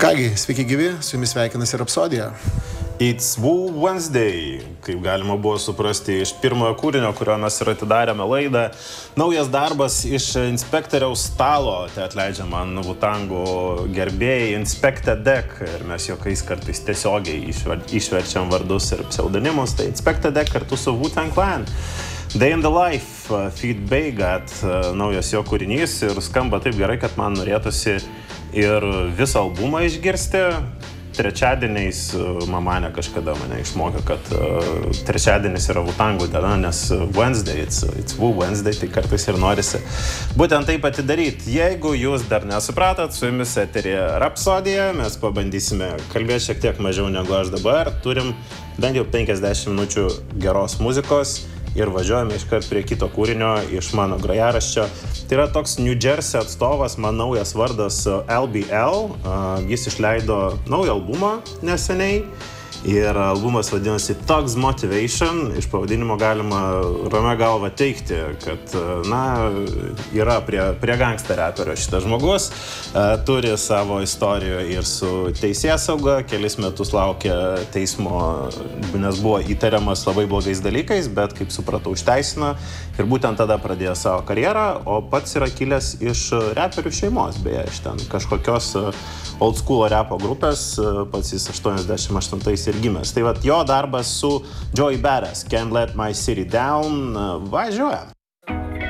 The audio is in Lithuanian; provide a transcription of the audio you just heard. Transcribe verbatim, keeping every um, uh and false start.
Kągi, sveiki gyvi, su jumis sveikinasi Rapsodija. It's Woo Wednesday, kaip galima buvo suprasti iš pirmojo kūrinio, kurio mes ir atidarėme laidą. Naujas darbas iš inspektoriaus stalo, tai atleidžia man Wu-Tangų gerbėjai Inspected Deck, ir mes juokais kartais tiesiogiai išver, išverčiam vardus ir pseudonimus, tai Inspected Deck kartu su Wu-Tang Clan. Day in the Life, Feed Baigat, naujas jo kūrinys ir skamba taip gerai, kad man norėtųsi ir visą albumą išgirsti. Trečiadieniais mamanė kažkada mane išmokė, kad uh, trečiadienis yra Wu-Tangų diena, nes Wednesday, it's, it's Woo Wednesday, tai kartais ir norisi būtent taip atidaryti. Jeigu jūs dar nesupratot, su jumis eterija Rapsodija, mes pabandysime kalbėti šiek tiek mažiau negu aš dabar. Turim bent jau penkiasdešimt minučių geros muzikos ir važiuojame iškart prie kito kūrinio iš mano grojaraščio. Tai yra toks New Jersey atstovas, man naujas vardas L B L. Jis išleido naują albumą neseniai ir albumas vadinasi Thugs Motivation. Iš pavadinimo galima ramia galva teigti, kad na, yra prie, prie gangsta reperio šitas žmogus. Turi savo istoriją ir su teisėsauga, kelis metus laukia teismo, nes buvo įtariamas labai blogais dalykais, bet kaip supratau, išteisino ir būtent tada pradėjo savo karjerą, o pats yra kilęs iš reperių šeimos, beje, iš ten kažkokios old school repo grupės, pats jis aštuoniasdešimt aštuntais ir gimęs. Tai vat jo darbas su Joey Badass, Can't Let My City Down, važiuoja.